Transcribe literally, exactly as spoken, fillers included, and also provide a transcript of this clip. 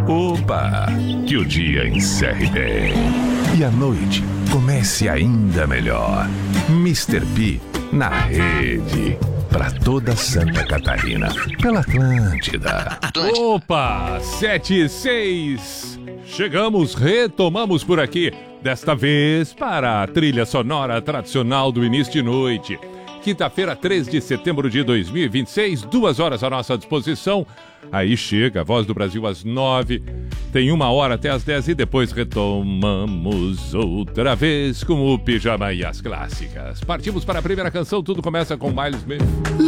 Opa! Que o dia encerre bem. E a noite comece ainda melhor. mister P na rede. Pra toda Santa Catarina. Pela Atlântida. Opa! sete e seis. Chegamos, retomamos por aqui. Desta vez para a trilha sonora tradicional do início de noite. Quinta-feira, três de setembro de dois mil e vinte e seis, duas horas à nossa disposição. Aí chega a Voz do Brasil às nove, tem uma hora até às dez e depois retomamos outra vez com o Pijama e as clássicas. Partimos para a primeira canção, tudo começa com Miles Smith.